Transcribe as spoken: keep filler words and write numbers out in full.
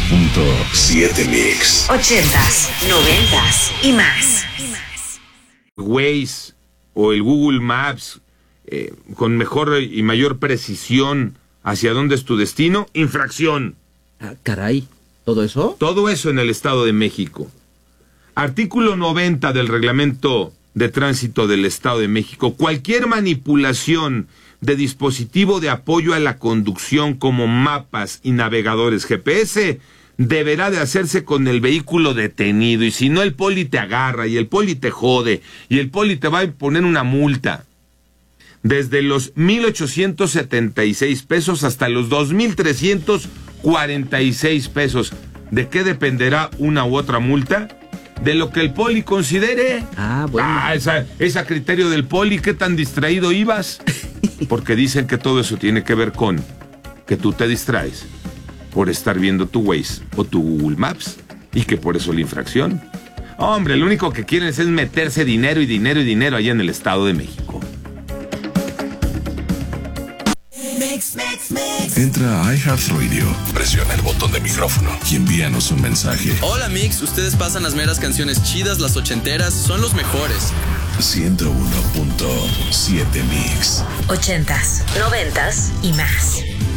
punto siete Mix. Ochentas, noventas y más. Waze o el Google Maps eh, con mejor y mayor precisión hacia dónde es tu destino, infracción. Ah, caray, ¿todo eso? Todo eso en el Estado de México. Artículo noventa del Reglamento de Tránsito del Estado de México. Cualquier manipulación de dispositivo de apoyo a la conducción como mapas y navegadores G P S deberá de hacerse con el vehículo detenido, y si no el poli te agarra y el poli te jode y el poli te va a poner una multa desde los mil ochocientos setenta y seis pesos hasta los dos mil trescientos cuarenta y seis pesos. ¿De qué dependerá una u otra multa? De lo que el poli considere. Ah, bueno. Ah, esa, esa criterio del poli, ¿qué tan distraído ibas? Porque dicen que todo eso tiene que ver con que tú te distraes por estar viendo tu Waze o tu Google Maps, y que por eso la infracción. Hombre, lo único que quieren es meterse dinero y dinero y dinero allá en el Estado de México. Entra a iHeartRadio, presiona el botón de micrófono y envíanos un mensaje. Hola Mix, ustedes pasan las meras canciones chidas, las ochenteras, son los mejores. ciento uno punto siete Mix. Ochentas, noventas y más.